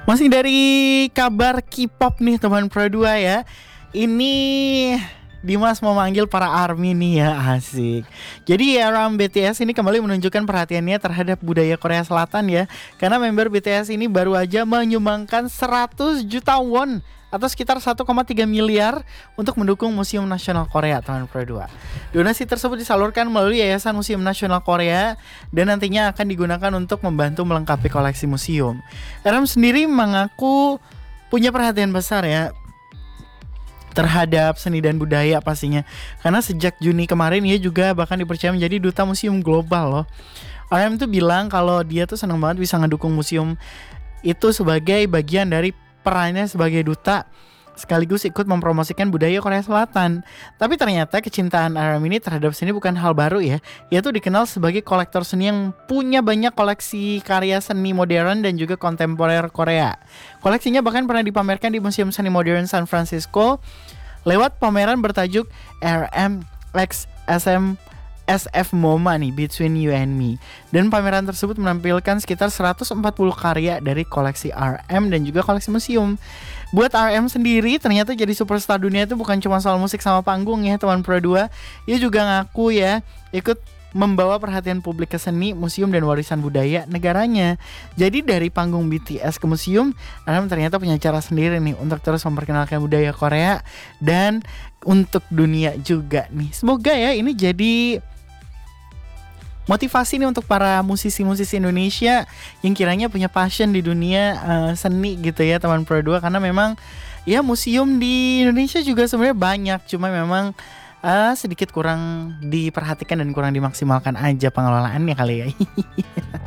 Masih dari kabar K-pop nih teman Pro 2 ya. Ini Dimas mau manggil para ARMY nih ya, asik. Jadi RM BTS ini kembali menunjukkan perhatiannya terhadap budaya Korea Selatan ya. Karena member BTS ini baru aja menyumbangkan 100 juta won atau sekitar 1,3 miliar untuk mendukung Museum Nasional Korea teman Pro 2. Donasi tersebut disalurkan melalui Yayasan Museum Nasional Korea dan nantinya akan digunakan untuk membantu melengkapi koleksi museum. RM sendiri mengaku punya perhatian besar ya terhadap seni dan budaya pastinya. Karena sejak Juni kemarin ia juga bahkan dipercaya menjadi duta museum global loh. RM tuh bilang kalau dia tuh senang banget bisa ngedukung museum itu sebagai bagian dari perannya sebagai duta sekaligus ikut mempromosikan budaya Korea Selatan. Tapi ternyata kecintaan RM ini terhadap seni bukan hal baru ya. Ia tuh dikenal sebagai kolektor seni yang punya banyak koleksi karya seni modern dan juga kontemporer Korea. Koleksinya bahkan pernah dipamerkan di Museum Seni Modern San Francisco lewat pameran bertajuk RM X SF MoMA nih, Between You and Me. Dan pameran tersebut menampilkan sekitar 140 karya dari koleksi RM dan juga koleksi museum. Buat RM sendiri ternyata jadi superstar dunia itu bukan cuma soal musik sama panggung ya teman Pro 2. Ia juga ngaku ya ikut membawa perhatian publik ke seni, museum dan warisan budaya negaranya. Jadi dari panggung BTS ke museum, RM ternyata punya cara sendiri nih untuk terus memperkenalkan budaya Korea dan untuk dunia juga nih. Semoga ya ini jadi motivasi nih untuk para musisi-musisi Indonesia yang kiranya punya passion di dunia seni gitu ya teman Pro 2. Karena memang ya museum di Indonesia juga sebenarnya banyak, cuma memang sedikit kurang diperhatikan dan kurang dimaksimalkan aja pengelolaannya kali ya.